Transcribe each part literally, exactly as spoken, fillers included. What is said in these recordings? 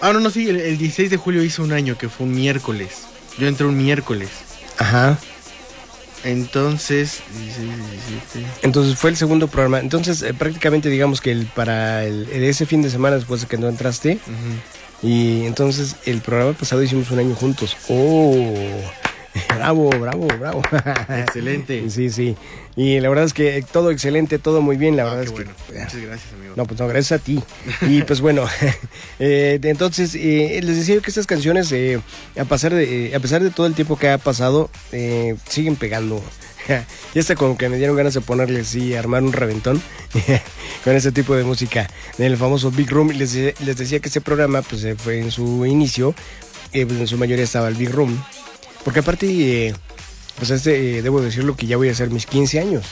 Ah, no, no, sí, el, el dieciséis de julio hizo un año, que fue un miércoles. Yo entré un miércoles. Ajá. Entonces, dieciséis, diecisiete. Entonces fue el segundo programa. Entonces, eh, prácticamente digamos que el para el, el- ese fin de semana después de que no entraste. Uh-huh. Y entonces el programa pasado hicimos un año juntos. ¡Oh! Bravo, bravo, bravo. Excelente. Sí, sí. Y la verdad es que todo excelente, todo muy bien. La Ah, verdad qué es bueno. que. Muchas gracias, amigo. No, pues no, gracias a ti. Y pues bueno, eh, entonces eh, les decía que estas canciones, eh, a, pasar de, eh, a pesar de todo el tiempo que ha pasado, eh, siguen pegando. Y hasta como que me dieron ganas de ponerles, sí, armar un reventón con ese tipo de música del famoso Big Room. Y les, les decía que ese programa, pues eh, fue en su inicio, eh, pues en su mayoría estaba el Big Room. Porque aparte, eh, pues este, eh, debo decirlo que ya voy a hacer mis quince años.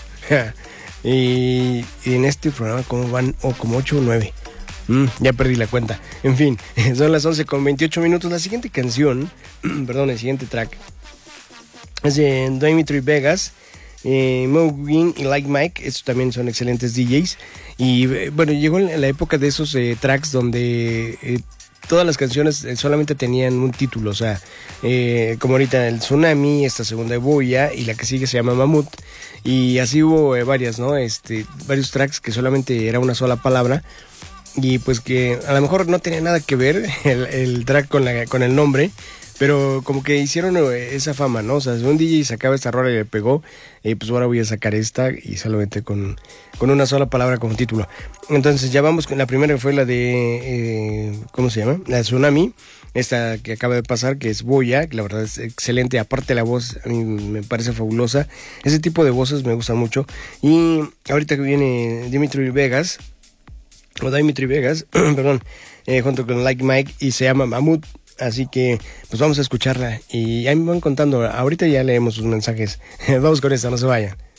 y, y en este programa como van, o oh, como ocho o nueve. Mm, ya perdí la cuenta. En fin, son las once con veintiocho minutos. La siguiente canción, perdón, el siguiente track es de Dimitri Vegas, eh, Mo Green y Like Mike. Estos también son excelentes D Js. Y eh, bueno, llegó en la época de esos eh, tracks donde eh, todas las canciones eh, solamente tenían un título. O sea, eh, como ahorita el Tsunami, esta segunda de Boya, y la que sigue se llama Mamut. Y así hubo eh, varias, ¿no? Este, varios tracks que solamente era una sola palabra. Y pues que a lo mejor no tenía nada que ver el, el track con, la, con el nombre, pero como que hicieron esa fama, ¿no? O sea, si un D J sacaba esta rola y le pegó, eh, pues ahora voy a sacar esta y solamente con, con una sola palabra como título. Entonces ya vamos con la primera, que fue la de, eh, ¿cómo se llama? La de Tsunami, esta que acaba de pasar, que es Boya, que la verdad es excelente. Aparte la voz a mí me parece fabulosa. Ese tipo de voces me gustan mucho. Y ahorita que viene Dimitri Vegas, o Dimitri Vegas, perdón, eh, junto con Like Mike, y se llama Mamut. Así que pues vamos a escucharla y ahí me van contando. Ahorita ya leemos sus mensajes. Vamos con esta, no se vayan.